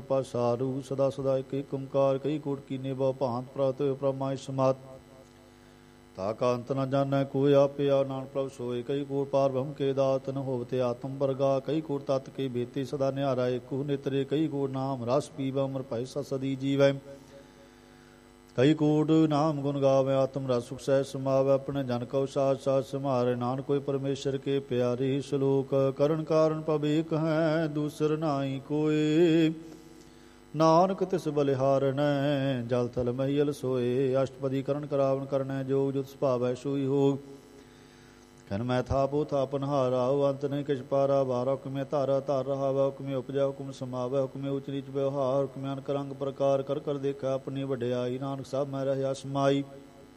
पासारू सदा सदा एक ओंकार कई कोट कीने बहु भांत प्रत प्रमाय समात ताका अंत न जानै कोई आपया नानक प्रभ सोए कई कोट पार ब्रह्म के दात न होवते आत्म वर्गा कई कोट तत् के बेते सदा निहारा एकु नेत्रे कई कोट नाम रस पीव अमर भय सदी जीवै कई कोट नाम गुण गावे आत्म रस सुख सह समावे अपने जन कौ साथ साथ समारे नानक कोई परमेश्वर के प्यारे श्लोक करण कारण पब एक है दूसर नाई कोई नानक तिस बलिहारण जल थल महियल सोए अष्टपदी करण करावन करनै जोग जुत सुभावै सोई होग खन मैं थापो थापन हारा अंत नहीं किछ पारा बारा हुक्मे धारा धार रहावै हुक्मे उपजै हुक्म समावै हुक्मे उच नीच व्यवहार हुक्मे अनक रंग प्रकार कर कर देखा अपनी वड्याई नानक साहब मैं रहा समाई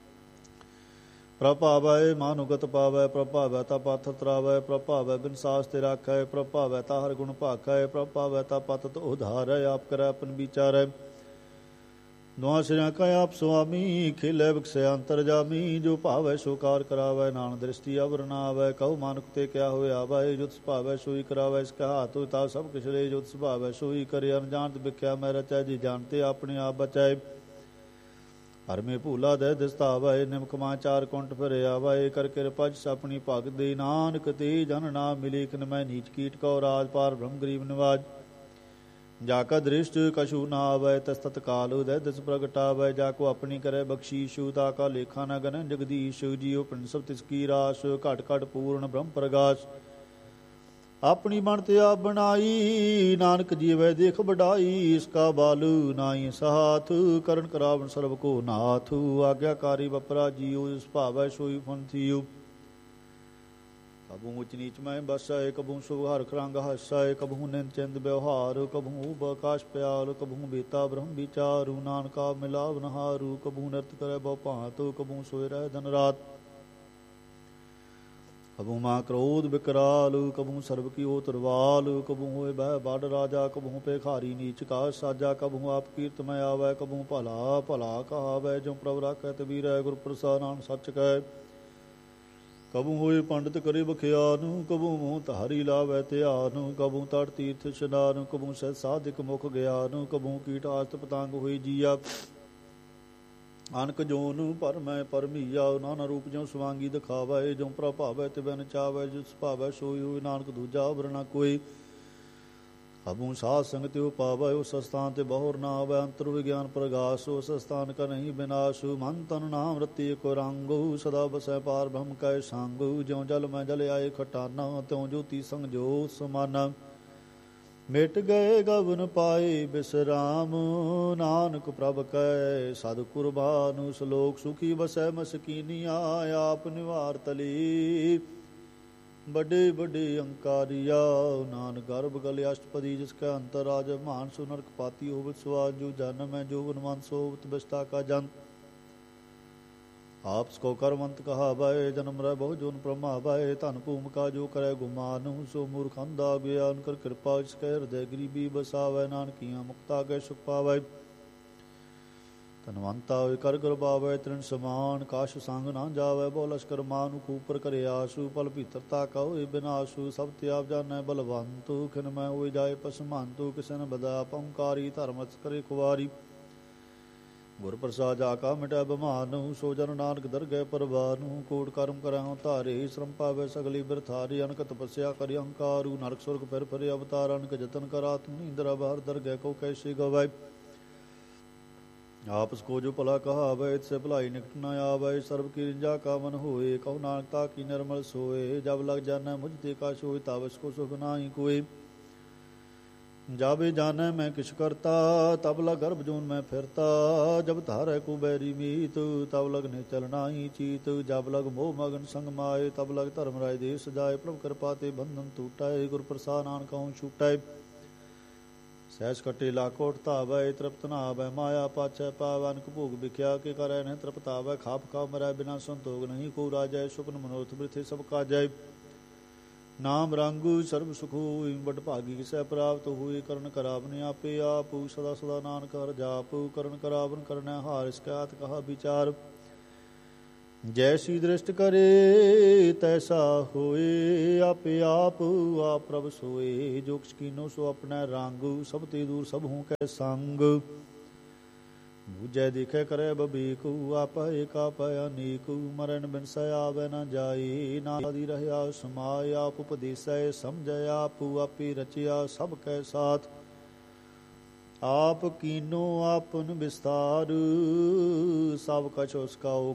प्रभावै मानुगत पावै प्रभावै ता पाथ तरावै प्रभावै बिन सास ते राखै प्रभावै ता हर गुण भाखै प्रभावै ता पत उधारै आप करै अपन विचारै दुआ सिरा कै आप स्वामी खिलै बख्शै अंतर जामी जो भावै सो कार करावै नान दृष्टि अवर न आवै कहु मानुक ते क्या होए आवै जुत सुभावै सोई करावै इसका हाथ होता सब किछ रे जुत सुभावै सोई करे अनजानत बिख्या मैं रचै जी जानते अपने आप बचाए हर में भूला दह दस्तावै निमक मां चार कुंट फिर आवाए कर कृपा अपनी भगत दे नानक ते जन ना मिले किन मैं नीच कीट कौ राज पार ब्रह्म गरीब निवाज जाका दृष्ट कछु न आवै तस तत्काल उदय दस प्रगटावै जाको अपनी करे बख्शीशु ताका लेखा न गन जगदीश जियो प्रिंसप तिसकी रास घट घट पूर्ण ब्रह्म प्रगाश अपनी बनते आप बनाई नानक जीवै देख बढ़ाई इसका बालू नाई साथ करण करावन सर्व को नाथ आज्ञाकारी बपरा जियो इस भावै सोई फन थियो कबू उच नीच मैं बसाए कबू सुहर खरंग हसाए कबू निंद चिंद व्यवहार कबू बकाश प्याल कबू बेता ब्रह्म विचारू नानका मिलाव नहारू कबू नृत करे बहु भांत कबू सोए रह धन रात कबू माँ क्रोध विकराल कबू सर्व की ओ तरवाल कबू होए बह बाड राजा कबू पेखारी नीच का साजा कबू आप कीर्तमय आवै कबू भला भला कहावै जो प्रभ राखै तबीरै गुर प्रसाद नाम सच कै कबू होए पंडित करे बखियानु कबू मुँह धारी लावै त्यानु कबू तट तीर्थ स्नान कबू सह साधिक मुख ज्ञान कबू कीट आस्त पतंग होई जिया अनक जोन पर मैं परमीया नाना रूप ज्यों सवांगी दिखावै जो प्रभावै तिबैन चावै जिस भावै सोई होई नानक दूजा वरना कोई अबू साध संग त्यो पावै उस स्थान ते बहुर ना आवै अंतर विज्ञान प्रगास उस स्थान का नहीं विनाश मन तन नाम रति को रंगो सदा बसै पार ब्रह्म कै सांगो ज्यों जल मैं जल आए खटाना त्यों ज्योति संग ज्योत समाना मिट गए गवन पाए बिसराम नानक प्रभ कै सद कुर्बान सलोक सुखी बसै मसकीनिया आप निवार तली बड़े बड़े अंकारिया नानक गर्भ गले अष्टपदी जिसका अंतर राज मान सु नरक पाती होवत सुआज जो जन्म है जो वनमान सोवत बिस्ता का जंत आप को करवंत कहावै जन्म रह बहु जोन प्रमावै धन भूमिका जो करे गुमान सो मूर्ख अंधा ज्ञान कर कृपा जिसके हृदय गरीबी बसावै नानकियां मुक्ता गए सुख पावै धनवंता कर गरबावै तृण समान काश संग ना जावै बहु लश्कर मानु खूपर करे आसु पल भीतरता कहो बिनासु सब त्याग जानै बलवंतु खिन मैं होए जाए पसमंतु किसन बदा पंकारी धर्म करे कुवारी गुर प्रसाद जाका मिटै बमानु सो जन नानक दरगह परवानु कोट कर्म करहु धारे श्रम पावै सगली बिरथारी अनक तपस्या करि अहंकारू नरक सुरग फिर फिर अवतार अनक जतन करा तुम इंद्र बाहर दरगह को कैसे गवै आपस को जो भला कहावै से भलाई निकट न आवै सर्व की रिंजा का मन होए कहु नानकता की निर्मल सोए जब लग जाना मुझ ते का सोए तावस को सुख नाहि कोई जाबे जानै मैं किछ करता तब लग गर्भ जून में फिरता जब धारै कुबैरी मीत तब लग ने चलना ही चीत जब लग मोह मगन संग माए तब लग धर्म राय देश जाए प्रभ कृपा ते बंधन टूटाए गुर प्रसाद नानक कहूँ छूटाए सहज कटे लाकोट तावै तृप्त न आवै माया पाछै पावै अनक भोग बिख्या के करै न तृप्त आवै खाप खा मरै बिना संतोग नहीं को राजय सुपन मनोरथ वृथे सब काजय नाम रंगु सर्व सुखो बट भागी किसै प्राप्त हुए करण करावने आपे आप सदा सदा नानक हर जाप करण करावन करनै हार इसका हाथ कहा विचार ਜੈਸੀ ਦ੍ਰਿਸ਼ਟ ਕਰੇ ਤੈਸਾ ਹੋਏ, ਆਪੇ ਆਪ ਆਪ ਪ੍ਰਭ ਸੋਏ। ਜੋ ਕਿਛ ਕੀਨੋ ਸੋ ਆਪਣਾ ਰੰਗ, ਸਭ ਤੇ ਦੂਰ ਸਭ ਹੂੰ ਕੈ ਸੰਗ। ਬੂਝੈ ਦੇਖੈ ਕਰੈ ਬਬੀਕੂ, ਆਪਾ ਏਕ ਆਪਾ ਅਨੇਕ। ਮਰਨ ਬਿਨ ਸ ਆਵੈ ਨ ਜਾਈ, ਨਾ ਆਦਿ ਰਹਿਆ ਸਮਾਇ। ਆਪ ਉਪਦੇਸੈ ਸਮਝੈ ਆਪੂ, ਆਪੇ ਰਚਿਆ ਸਭ ਕੈ ਸਾਥ। ਆਪ ਕੀਨੋ ਆਪਨ ਵਿਸਤਾਰ, ਸਭ ਕਛ ਉਸ ਕਾ